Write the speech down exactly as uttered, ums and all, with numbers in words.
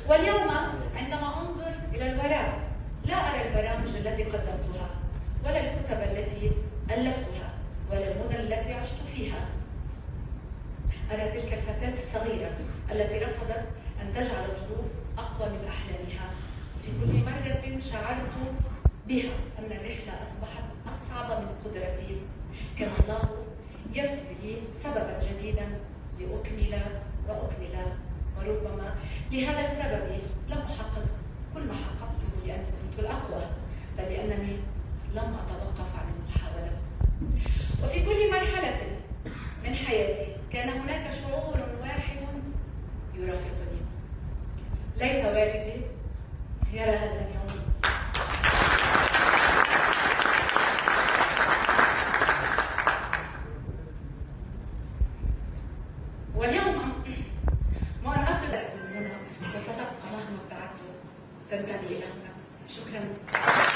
واليوم عندما أنظر إلى الوراء لا أرى البرامج التي قدمتها ولا الكتب التي ألفتها ولا المدن التي عشت فيها. أرى تلك الفتاة الصغيرة التي رفضت أن تجعل الظروف أقوى من أحلامها. في كل مرة شعرت بها أن الرحلة أصبحت أصعب من قدرتي. كان الله يرسل لي سببا جديدا لأكمل وأكمل، وربما لهذا السبب لم أحقق كل ما حققته لأني كنت الأقوى، بل لأنني لم أتوقف عن المحاولة. وفي كل مرحلة من حياتي كان هناك شعور واحد يرافقني: ليت والدي يرى هذا اليوم. واليوم ما أنا أطلع من هنا وستبقى مهما ابتعدت تنتهي إلى هنا. شكرا.